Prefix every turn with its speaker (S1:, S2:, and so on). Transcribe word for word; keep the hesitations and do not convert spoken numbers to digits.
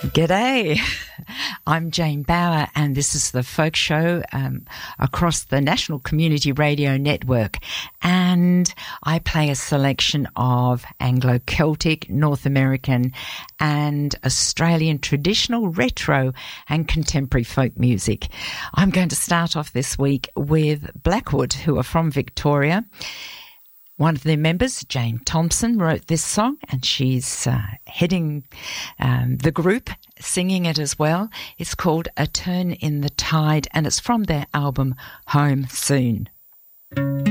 S1: G'day, I'm Jane Bauer and this is the Folk Show um, across the National Community Radio Network, and I play a selection of Anglo-Celtic, North American and Australian traditional, retro and contemporary folk music. I'm going to start off this week with Blackwood, who are from Victoria. One of their members, Jane Thompson, wrote this song, and she's uh, heading um, the group, singing it as well. It's called A Turn in the Tide, and it's from their album Home Soon.